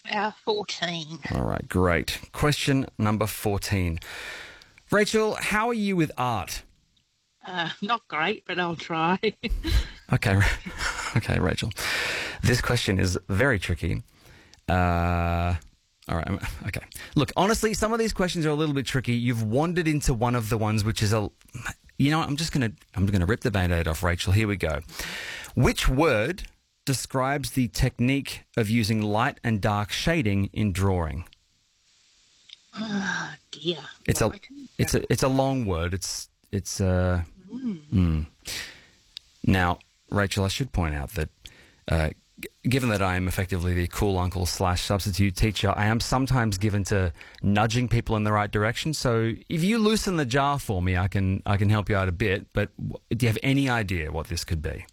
14. All right, great. Question number 14. Rachel, how are you with art? Not great, but I'll try. Okay, okay, Rachel. This question is very tricky. All right, okay. Look, honestly, some of these questions are a little bit tricky. You've wandered into one of the ones which is you know what, I'm gonna rip the Band-Aid off, Rachel. Here we go. Which word describes the technique of using light and dark shading in drawing? Oh, dear. It's a long word. Now, Rachel, I should point out that given that I am effectively the cool uncle / substitute teacher, I am sometimes given to nudging people in the right direction. So if you loosen the jar for me, I can help you out a bit. But do you have any idea what this could be?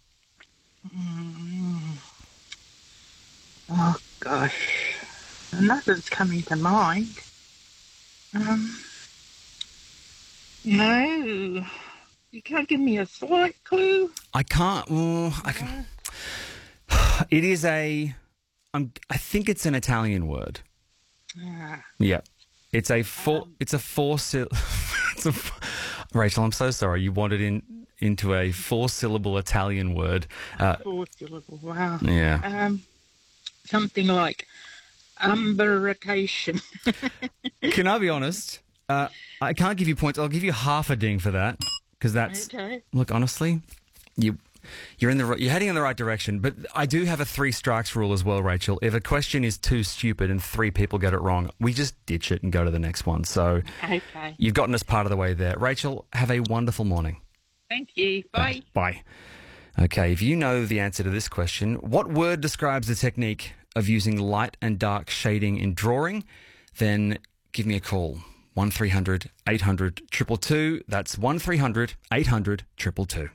Oh, gosh. Nothing's coming to mind. No. You can't give me a slight clue? I can't. I can. It is I think it's an Italian word. Yeah. It's a Rachel, I'm so sorry. You wanted into a 4-syllable Italian word. 4-syllable, wow. Yeah. Something like umbrication. Can I be honest? I can't give you points. I'll give you half a ding for that because that's. Okay. Look, honestly, you're heading in the right direction. But I do have a 3 strikes rule as well, Rachel. If a question is too stupid and 3 people get it wrong, we just ditch it and go to the next one. So Okay. You've gotten us part of the way there. Rachel, have a wonderful morning. Thank you. Bye. Bye. Okay, if you know the answer to this question, what word describes the technique of using light and dark shading in drawing? Then give me a call. 1300 800 222. That's 1300 800 222.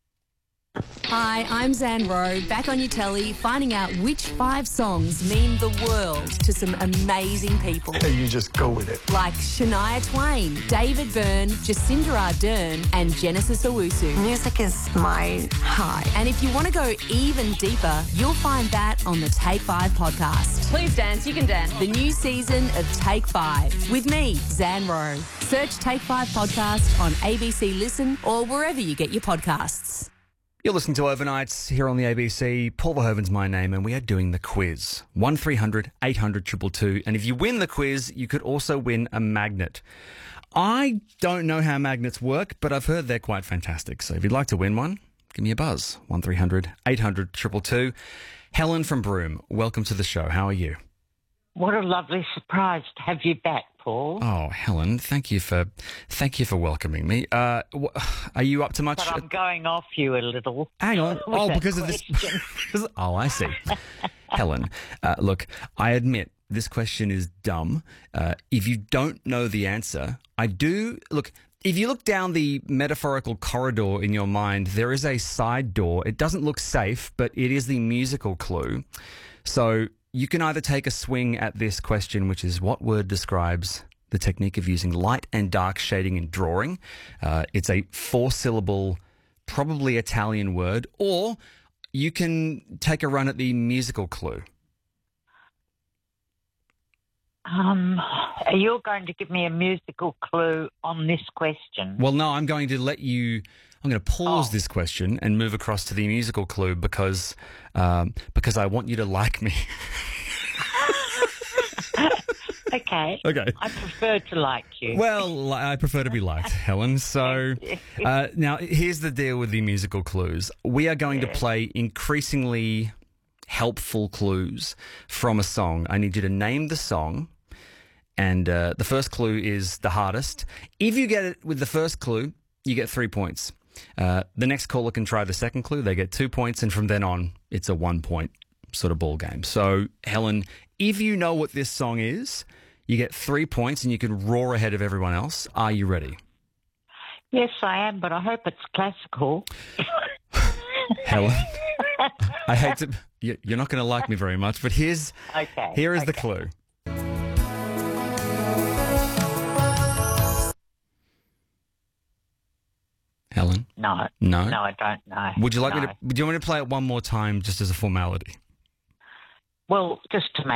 Hi, I'm Zan Rowe, back on your telly, finding out which 5 songs mean the world to some amazing people. You just go with it. Like Shania Twain, David Byrne, Jacinda Ardern, and Genesis Owusu. Music is my high. And if you want to go even deeper, you'll find that on the Take 5 podcast. Please dance, you can dance. The new season of Take 5 with me, Zan Rowe. Search Take 5 podcast on ABC Listen or wherever you get your podcasts. You're listening to Overnights here on the ABC. Paul Verhoeven's my name, and we are doing the quiz. 1300 800 222. And if you win the quiz, you could also win a magnet. I don't know how magnets work, but I've heard they're quite fantastic. So if you'd like to win one, give me a buzz. 1300 800 222. Helen from Broome, welcome to the show. How are you? What a lovely surprise to have you back, Paul. Oh, Helen, thank you for welcoming me. Are you up to much? But I'm going off you a little. Hang on. Oh, because of this. Oh, I see. Helen, look, I admit this question is dumb. If you don't know the answer, I do. Look, if you look down the metaphorical corridor in your mind, there is a side door. It doesn't look safe, but it is the musical clue. So you can either take a swing at this question, which is what word describes the technique of using light and dark shading in drawing. It's a 4-syllable, probably Italian word, or you can take a run at the musical clue. You're going to give me a musical clue on this question? Well, no, I'm going to pause this question and move across to the musical clue because I want you to like me. Okay. I prefer to like you. Well, I prefer to be liked, Helen. So now here's the deal with the musical clues. We are going to play increasingly helpful clues from a song. I need you to name the song. And the first clue is the hardest. If you get it with the first clue, you get 3 points. The next caller can try the second clue. They get 2 points. And from then on, it's a 1-point sort of ball game. So, Helen, if you know what this song is, you get 3 points and you can roar ahead of everyone else. Are you ready? Yes, I am, but I hope it's classical. Helen, I hate to... You're not going to like me very much, but here is the clue. Helen? No. No? No, I don't know. Would you like me to... Do you want me to play it one more time just as a formality? Well, just to make